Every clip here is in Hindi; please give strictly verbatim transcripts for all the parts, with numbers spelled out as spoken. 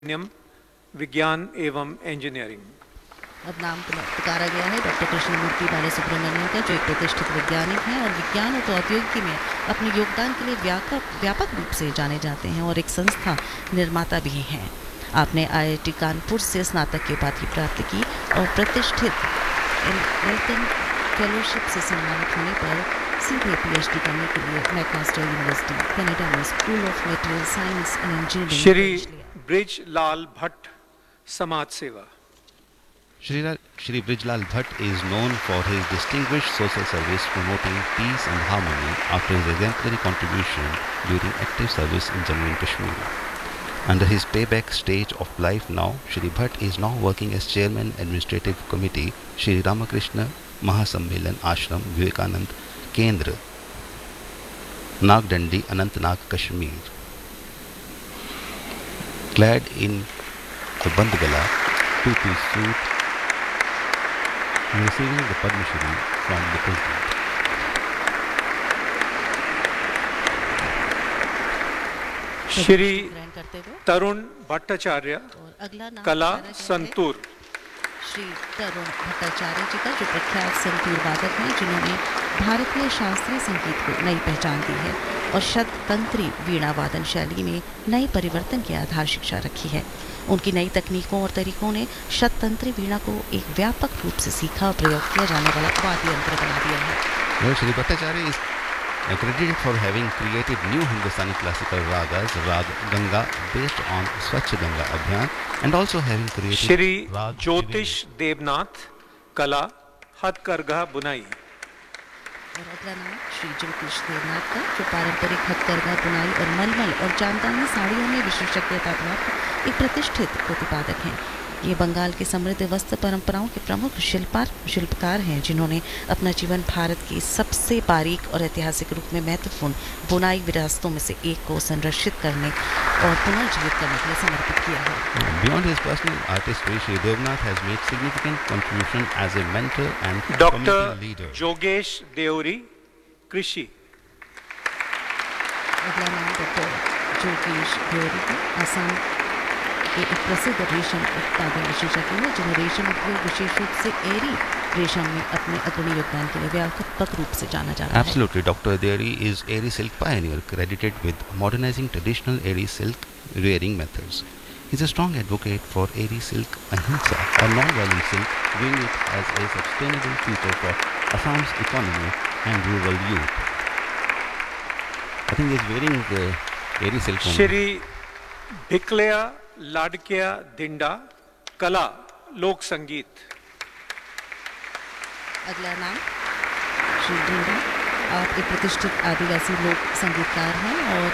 नियम विज्ञान एवं इंजीनियरिंग। अब नाम पुकारा गया है डॉक्टर कृष्णमूर्ति बालासुब्रमण्यम का, जो एक प्रतिष्ठित वैज्ञानिक हैं और विज्ञान और प्रौद्योगिकी में अपने योगदान के लिए व्यापक व्यापक रूप से जाने जाते हैं और एक संस्था निर्माता भी हैं। आपने आई आई टी कानपुर से स्नातक की उपाधि प्राप्त की और प्रतिष्ठित एल्टन फेलोशिप से सम्मानित होने पर सीधे पी एच डी करने के लिए मैकमास्टर यूनिवर्सिटी कनाडा में school of material science and engineering Shri Brijlal Bhatt समाज सेवा। Shri, Shri Brijlal Bhatt is known for his distinguished social service promoting peace and harmony after his exemplary contribution during active service in Jammu and Kashmir. Under his payback stage of life now, Shri Bhatt is now working as Chairman Administrative Committee, Shri Ramakrishna Mahasammelan Ashram, Vivekanand Kendra, Nagdandi, Anantnag, Kashmir. Clad in the Bandgala two-piece suit, receiving the Padma Shri from the President. Shri तरुण भट्टाचार्य कला संतूर। श्री तरुण भट्टाचार्य जी का, जो प्रख्यात संतूर वादक हैं, जिन्होंने भारतीय शास्त्रीय संगीत को नई पहचान दी है और शततंत्री वीणा वादन शैली में नए परिवर्तन की आधार शिक्षा रखी है। उनकी नई तकनीकों और तरीकों ने शततंत्री वीणा को एक व्यापक रूप से सीखा और प्रयोग किया जाने वाला वाद्य यंत्र बना दिया है। Well, Shri Bhattacharya is credited for having created new Hindustani classical ragas, Rag Ganga, based on Swachh Ganga Abhiyan, and also having created Shri ज्योतिष देवनाथ कला हथकरघा बुनाई। और अगला नाम श्री ज्योतिष देवनाथ का, जो पारंपरिक हथकरघा बुनाई और मलमल और जामदानी साड़ियों में विशेषज्ञता प्राप्त एक प्रतिष्ठित प्रतिपादक हैं। ये बंगाल के समृद्ध वस्त्र परंपराओं के प्रमुख शिल्पार शिल्पकार हैं, जिन्होंने अपना जीवन भारत की सबसे बारीक और ऐतिहासिक रूप में महत्वपूर्ण बुनाई विरासतों में से एक को संरक्षित करने और पुनर्जीवित करने के लिए समर्पित किया है। Beyond his personal artistry, Shri Devnath has made significant contribution as a mentor and doctor community leader. जोगेश Deori कृषि। अगला नाम डॉक्टर जोगेश देवरी का, असम के एक प्रसिद्ध रेशम उत्पादन विशेषज्ञ हैं, जिन्हें रेशम उद्योग विशेष रूप से एरी रेशम में अपने अग्रणी योगदान के लिए व्यापक रूप से जाना जाता है। Absolutely, Doctor Deri is Eri silk pioneer, credited with modernizing traditional Eri silk rearing methods. He is a strong advocate for Eri silk ahimsa or non-violent silk, viewing it as a sustainable future for Assam's economy and rural youth. I think he is wearing the Eri silk. Shri भिकलिया लाडकिया दिंडा कला लोक संगीत। अगला नाम श्री दिंडा, आप एक प्रतिष्ठित आदिवासी लोक संगीतकार हैं और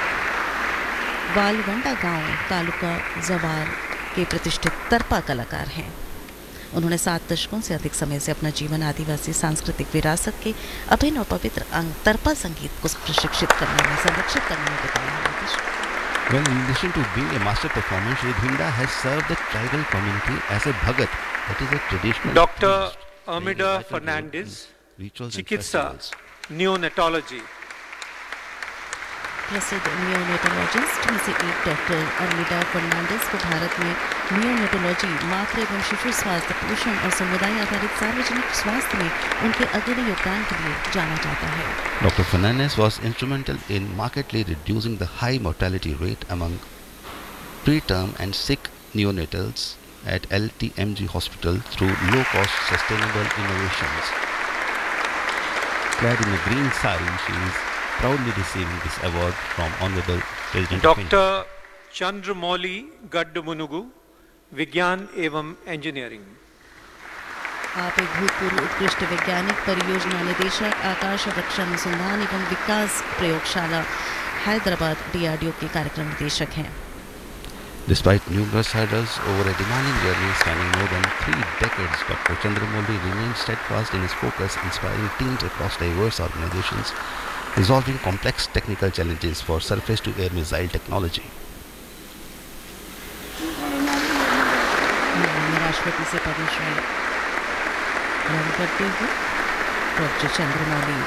वालवंडा गांव तालुका जवार के प्रतिष्ठित तरपा कलाकार हैं। उन्होंने सात दशकों से अधिक समय से अपना जीवन आदिवासी सांस्कृतिक विरासत के अभिन्न और पवित्र अंग तरपा संगीत को प्रशिक्षित करने में संरक्षित करने में बिताया है। Well, in addition to being a master performer, Shri Dhinda has served the tribal community as a bhagat, that is a traditional. Doctor अमिडा Fernandes चिकित्सा नियोनेटोलॉजी। प्रसिद्ध नियोनेटोलॉजिस्ट में से एक डॉक्टर अमिडा फर्नांडिस को भारत में नियोनेटोलॉजी, मातृ एवं शिशु स्वास्थ्य, पोषण और समुदाय आधारित सार्वजनिक स्वास्थ्य में उनके अग्रणी योगदान के लिए जाना जाता है। Doctor Fernandez was instrumental in markedly reducing the high mortality rate among preterm and sick neonatals at L T M G Hospital through low-cost sustainable innovations. Clad in a green sari, she is proudly receiving this award from Honorable President of India. Doctor Chandramouli गड्डमुनुगु विज्ञान एवं इंजीनियरिंग। आप एक भूतपूर्व उत्कृष्ट वैज्ञानिक, परियोजना निदेशक, आकाश रक्षा अनुसंधान एवं विकास प्रयोगशाला Hyderabad D R D O के कार्यक्रम निदेशक हैं। Despite numerous hurdles over a demanding journey spanning more than three decades, Doctor Chandramouli remains steadfast in his focus, inspiring teams across diverse organizations, resolving complex technical challenges for surface-to-air missile technology. राष्ट्रपति से पद्मश्री ग्रहण करते हुए डॉक्टर चंद्रमौली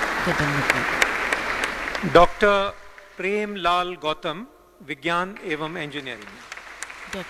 गड्डमुनुगु। डॉक्टर प्रेमलाल गौतम विज्ञान एवं इंजीनियरिंग।